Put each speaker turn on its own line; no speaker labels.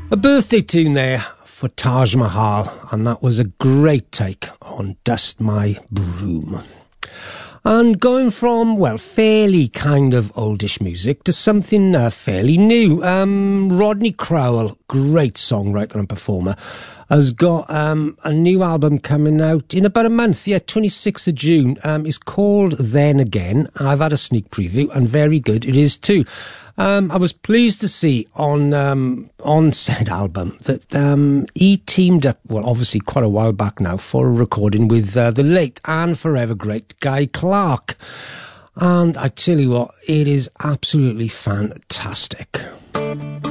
A birthday tune there for Taj Mahal, and that was a great take on Dust My Broom. And going from, well, fairly kind of oldish music to something fairly new. Rodney Crowell, great songwriter and performer, has got a new album coming out in about a month, 26th of June. It's called Then Again. I've had a sneak preview, and very good it is too. I was pleased to see on said album that he teamed up, well, obviously quite a while back now, for a recording with the late and forever great Guy Clark. And I tell you what, it is absolutely fantastic.